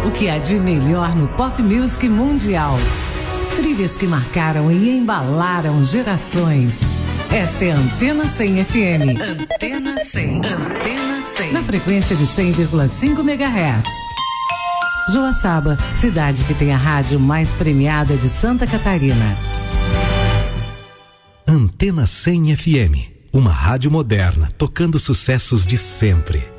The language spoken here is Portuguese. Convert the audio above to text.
O que há de melhor no pop music mundial. Trilhas que marcaram e embalaram gerações. Esta é a Antena 100 FM. Antena 100. Antena 100. Na frequência de 100,5 MHz. Joaçaba, cidade que tem a rádio mais premiada de Santa Catarina. Antena 100 FM. Uma rádio moderna, tocando sucessos de sempre.